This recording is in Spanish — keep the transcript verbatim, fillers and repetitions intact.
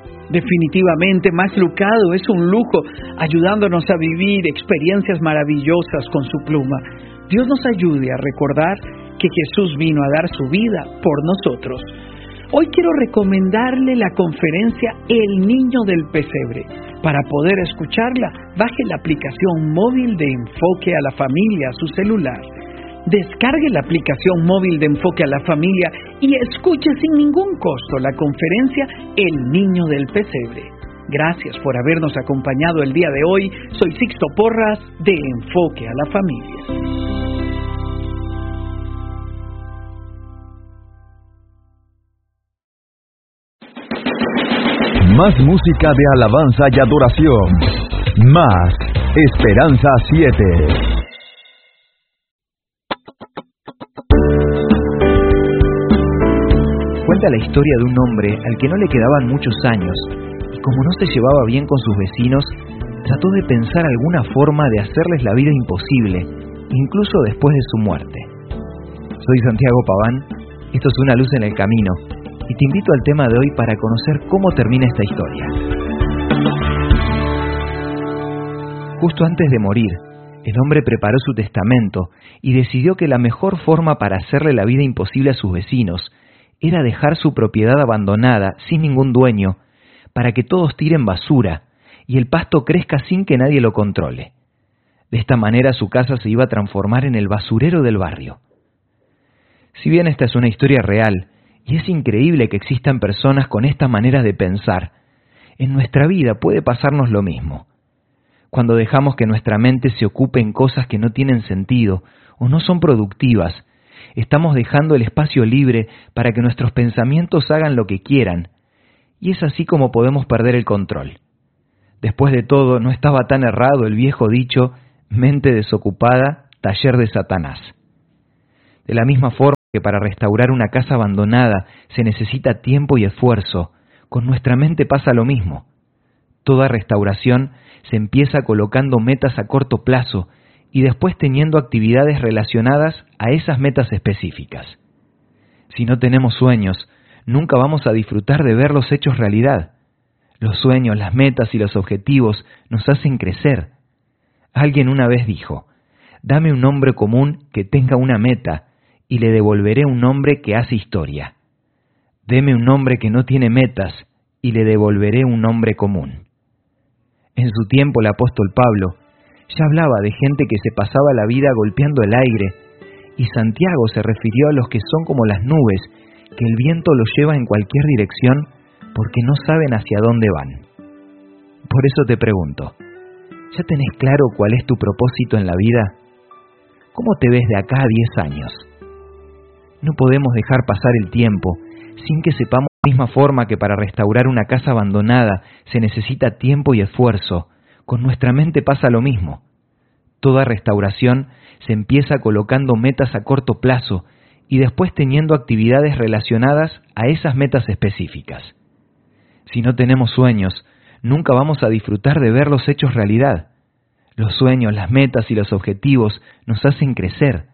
Definitivamente, Max Lucado es un lujo, ayudándonos a vivir experiencias maravillosas con su pluma. Dios nos ayude a recordar que Jesús vino a dar su vida por nosotros. Hoy quiero recomendarle la conferencia El Niño del Pesebre. Para poder escucharla, baje la aplicación móvil de Enfoque a la Familia a su celular. Descargue la aplicación móvil de Enfoque a la Familia y escuche sin ningún costo la conferencia El Niño del Pesebre. Gracias por habernos acompañado el día de hoy. Soy Sixto Porras de Enfoque a la Familia. Más música de alabanza y adoración. Más Esperanza siete. Cuenta la historia de un hombre al que no le quedaban muchos años y como no se llevaba bien con sus vecinos, trató de pensar alguna forma de hacerles la vida imposible, incluso después de su muerte. Soy Santiago Paván, esto es Una Luz en el Camino, y te invito al tema de hoy para conocer cómo termina esta historia. Justo antes de morir, el hombre preparó su testamento y decidió que la mejor forma para hacerle la vida imposible a sus vecinos era dejar su propiedad abandonada, sin ningún dueño, para que todos tiren basura y el pasto crezca sin que nadie lo controle. De esta manera su casa se iba a transformar en el basurero del barrio. Si bien esta es una historia real, y es increíble que existan personas con esta manera de pensar, en nuestra vida puede pasarnos lo mismo. Cuando dejamos que nuestra mente se ocupe en cosas que no tienen sentido o no son productivas, estamos dejando el espacio libre para que nuestros pensamientos hagan lo que quieran, y es así como podemos perder el control. Después de todo, no estaba tan errado el viejo dicho, mente desocupada, taller de Satanás. De la misma forma que para restaurar una casa abandonada se necesita tiempo y esfuerzo, con nuestra mente pasa lo mismo. Toda restauración se empieza colocando metas a corto plazo y después teniendo actividades relacionadas a esas metas específicas. Si no tenemos sueños, nunca vamos a disfrutar de verlos hechos realidad. Los sueños, las metas y los objetivos nos hacen crecer. Alguien una vez dijo, dame un nombre común que tenga una meta y le devolveré un nombre que hace historia. Deme un nombre que no tiene metas y le devolveré un nombre común. En su tiempo el apóstol Pablo ya hablaba de gente que se pasaba la vida golpeando el aire, y Santiago se refirió a los que son como las nubes, que el viento los lleva en cualquier dirección porque no saben hacia dónde van. Por eso te pregunto, ¿ya tenés claro cuál es tu propósito en la vida? ¿Cómo te ves de acá a diez años? No podemos dejar pasar el tiempo sin que sepamos de la misma forma que para restaurar una casa abandonada se necesita tiempo y esfuerzo. Con nuestra mente pasa lo mismo. Toda restauración se empieza colocando metas a corto plazo y después teniendo actividades relacionadas a esas metas específicas. Si no tenemos sueños, nunca vamos a disfrutar de verlos hechos realidad. Los sueños, las metas y los objetivos nos hacen crecer.